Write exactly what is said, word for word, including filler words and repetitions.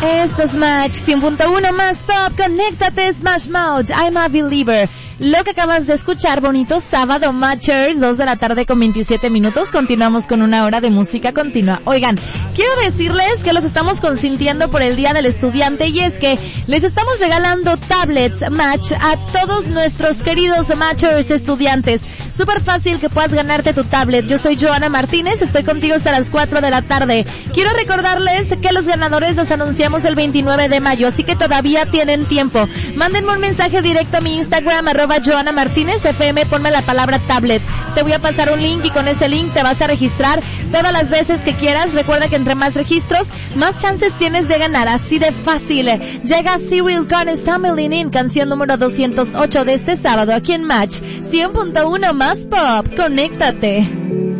Esto es Match cien punto uno más top. Conéctate, Smash Mouth. I'm a believer. Lo que acabas de escuchar, bonito sábado, Matchers, dos de la tarde con veintisiete minutos. Continuamos con una hora de música continua. Oigan, quiero decirles que los estamos consintiendo por el Día del Estudiante y es que les estamos regalando tablets Match a todos nuestros queridos Matchers estudiantes. Súper fácil que puedas ganarte tu tablet. Yo soy Joana Martínez, estoy contigo hasta las cuatro de la tarde. Quiero recordarles que los ganadores los anunciamos el veintinueve de mayo, así que todavía tienen tiempo. Mándenme un mensaje directo a mi Instagram, arroba Joana Martínez F M, ponme la palabra tablet. Te voy a pasar un link y con ese link te vas a registrar todas las veces que quieras. Recuerda que entre más registros, más chances tienes de ganar, así de fácil. Llega Cyril Gone Stumbling In, canción número doscientos ocho de este sábado aquí en Match cien punto uno más pop. Conéctate.